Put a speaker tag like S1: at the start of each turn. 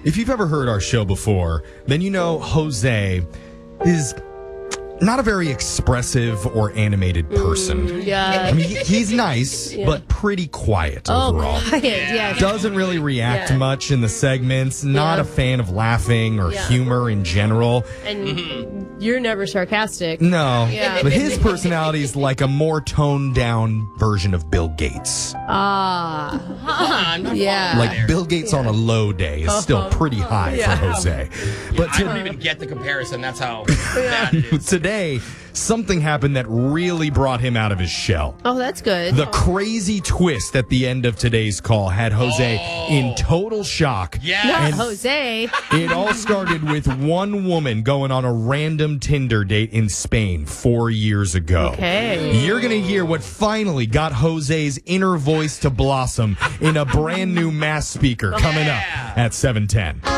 S1: If you've ever heard our show before, then you know Jose is not a very expressive or animated person.
S2: Yeah.
S1: I mean, he's nice, but pretty quiet overall.
S2: Quiet, yes.
S1: Doesn't really react much in the segments. Not a fan of laughing or humor in general.
S2: And you're never sarcastic.
S1: No.
S2: Yeah.
S1: But his personality is like a more toned down version of Bill Gates.
S3: I'm not
S2: Yeah.
S3: following
S1: Like
S3: there.
S1: Bill Gates on a low day is still pretty high for Jose. But
S3: I don't even get the comparison. That's how bad it is.
S1: today, something happened that really brought him out of his shell.
S2: Oh, that's good.
S1: The crazy twist at the end of today's call had Jose in total shock.
S3: Yes.
S2: Not
S1: And
S2: Jose.
S1: it all started with one woman going on a random Tinder date in Spain 4 years ago.
S2: Okay.
S1: You're going to hear what finally got Jose's inner voice to blossom in a brand new mass speaker coming up at 7:10.